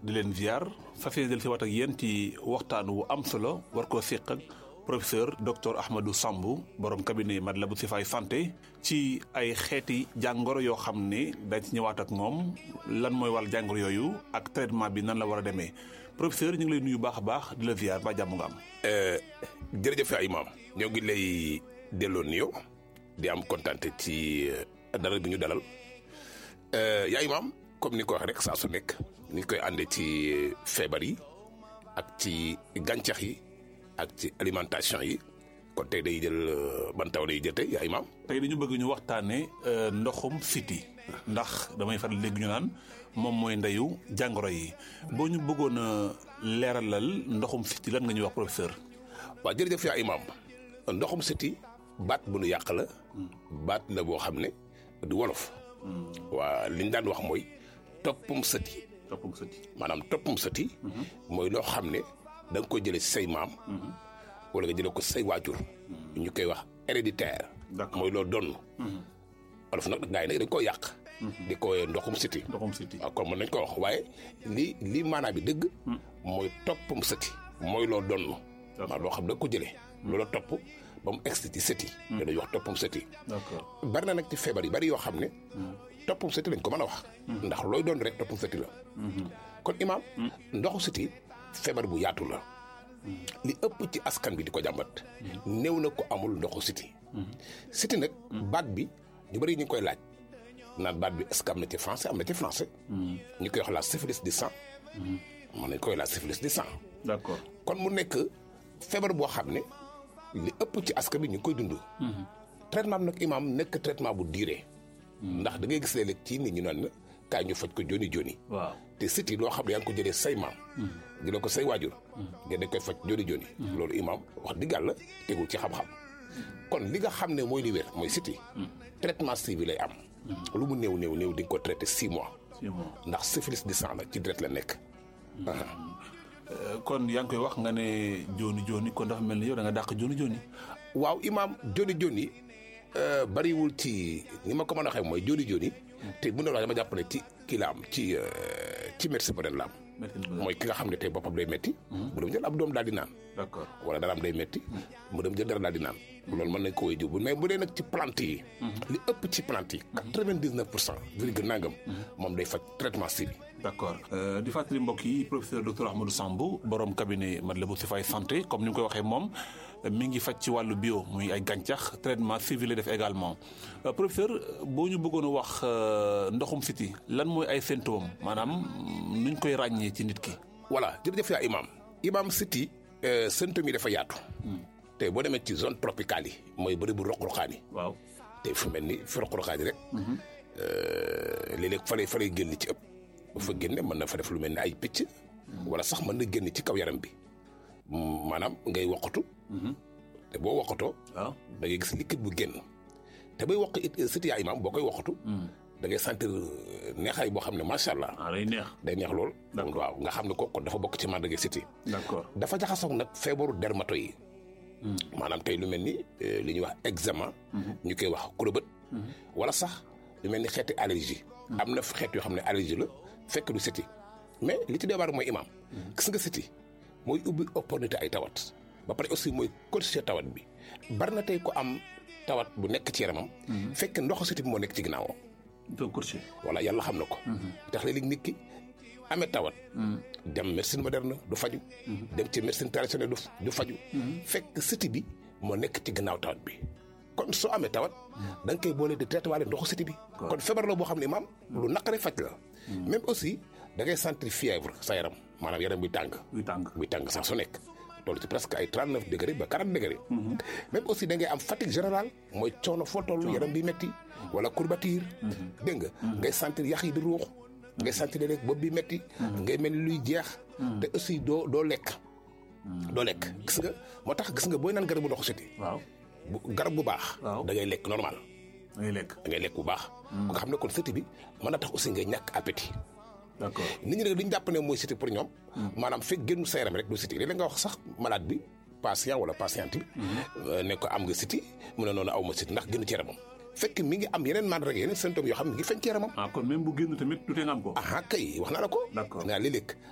di leen ziar fas yéene del si waat ak yéen ci waxtaan wu am solo war koo séq ak professeur docteur Ahmadou Samb borom cabinet Matlaboul Chifaay santé ci ay xeeti jàngoro yoo xam ne dañ ci ñëwaat ak moom lan mooy wàll jàngoro yooyu ak traitement bi nan la war a demee professeur ñu ngi lay nuyu baax a baax di la ziar ba jàmm nga am. jërëjëf ay maam ñoo ngi lay delloo nuyoo di am kontaante ci dalal bi ñu dalal yaay maam comme ni ko wax rek saa su nekk ni koy àndee ci feebar yi ak ci gàncax yi. ak ci alimentation yi kon tey day jël ban taw lay jël tey yaay maam. tey dañu bëgg ñu waxtaanee ndoxum siti ndax damay faral léegi ñu naan moom mooy ndeyu jàngoro yi boo ñu bëggoon a leeralal ndoxum siti lan nga ñuy wax professeur. waaw jërëjëf yaay maam ndoxum siti baat bu nu yàq la baat la boo xam ne du wolof. waa li ñu daan wax mooy toppum sëti. toppum sëti maanaam toppum sëti. mooy loo xam ne. da nga koy jëlee ci say maam. wala nga jëlee ko say waajur. ñu koy wax héréditaire. mooy loo donn. wolof nag gars yi nag dañ koy yàq. di ko ndoxum siti. ndoxum siti waaw kon mën nañ ko wax waaye lii maanaa bi dëgg. mooy toppum sëti. mooy loo donn. waaw loo xam da nga ko jëlee. loola topp ba mu egsi ci sëti. dañuy wax toppum sëti. d'accord bari na nag ci feebar yi bari yoo xam ne. toppum sëti lañ ko mën a wax. ndax looy doon rek toppum sëti la. kon imaam. ndoxu siti. feebar bu yaatu la li ëpp ci askan bi di ko jàmbat néew na ko amul ndoxu siti siti nag baat bi ñu bëri ñu ngi koy laaj naan baat bi est-ce que am na ci français am na ci français ñu koy wax la syphilis du sang mën nañ koy la syphilis du sang d'accord kon mu nekk feebar boo xam ne li ëpp ci askan bi ñu ngi koy dund traitement bi nag imaam nekk traitement bu diire ndax da ngay gis léeg-léeg ci nit ñu naan kaay ñu faj ko joni joni waaw te siti loo xam ne yaa ngi ko jëlee say maam jëlee ko say waajur ngeen dañ koy faj joni joni loolu imaam wax dëgg yàlla tegul ci xam-xam kon li nga xam ne mooy li wér mooy siti traitement suivi lay am lu mu néew néew néew di nga ko traité 6 mois ndax syphilis du sang la ci deret la nekk kon yaa ngi koy wax nga ne joni joni kon dafa mel ni yow da nga dàq joni joni waaw imaam joni joni bariwul ci ni ma ko mën a waxee mooy joni joni te bu ñu wax dama jàpp ne ci kii la am ci médecine moderne la am mooy ki nga xam ne tey boppam day metti mu dem jël ab doom daal di naan d'accord wala dara am day metti mu dem jël dara daal di naan loolu mën nañ ko wéy jiw mais bu dee nag ci plante yi li ëpp ci plante yi 99% virgule nangam moom day faj traitement suivi d'accord di fàttali mbokk yi professeur docteur Ahmadou Samb borom cabinet Matlaboul Chifaay santé comme ni mu koy waxee moom mi ngi faj ci wàllu bio muy ay gàncax traitement suivi la def également professeur boo ñu bëggoon a wax ndoxum siti lan mooy ay symptômes maanaam nuñ koy ràññee ci nit ki. voilà jërëjëf yaa imaam siti symptômes yi dafa yaatu. te boo demee ci zone tropicale yi mooy bëri bu roq-roqaan yi. waaw te fu mel ni fi roq-roqaan yi rek. léeg-léeg fa lay génn ci ëpp. bu fa génne mën na fa def lu mel ni ay picc. wala sax mën na génn ci kaw yaram bi. maanaam ngay woqatu. te boo woqatoo. waaw da ngay gis liquide bu génn. te bay woq it siti yaa imaam boo koy woqatu. da ngay sentir neexaay boo xam ne macha allah. day neex lool. waaw nga xam ne ko kon dafa bokk ci màndarga siti. d'accord dafa jaxasoog nag feebaru dermato yi. maanaam tey lu mel ni li ñuy wax eczéma. ñu koy wax kurobët. wala sax lu mel ni xeeti allergie. am na xeet yoo xam ne allergie la fekk du siti mais li ci débar mooy imaam. gis nga siti mooy ubbi opportunité ay tawat. ba pare aussi mooy corriger tawat bi bari na tey ko am tawat bu nekk ci yaramam. fekk ndoxu siti bi moo nekk ci ginnaawam. voilà yàlla xam na ko. tax léeg-léeg nit ki amee tawat. dem médecine moderne du faju. dem ci médecine traditionnelle du faju. fekk siti bi moo nekk ci gannaaw tawat bi. kon soo amee tawat. da nga koy boole di traité waale ndoxu siti bi. kon feebar la boo xam ne maam lu naqare faj la. même aussi da ngay sentir fièvre sa yaram maanaam yaram buy tàng saa su nekk. toll ci presque ay 39 degré ba 40 degré. même aussi da ngay am fatigue générale mooy coono foo toll yaram bi metti wala courbature. dégg nga ngay sentir yax yi di ruux. ngay sentir rek bopp bi metti ngay mel ni luy jeex. te aussi doo lekk. doo lekk gis nga moo tax gis nga booy naan garabu ndoxu siti. waaw garab bu baax. da ngay lekk normal. da ngay lekk bu baax. nga xam ne kon siti bi mën na tax aussi ngay ñàkk appétit. d'accord nit ñi nag li ñu jàpp ne mooy siti pour ñoom. maanaam fekk génnu sa yaram rek du siti léeg-léeg nga wax sax malade bi patient wala patiente bi. ne ko am nga siti mu ne noonu aw ma siti ndax génn ci yaramam. fekk mi ngi am yeneen mandarga yeneen symptômes yoo xam ne mi ngi feeñ ci yaramam. kon même bu génn tamit du tee nga am ko. kay wax naa la ko. d'accord léeg-léeg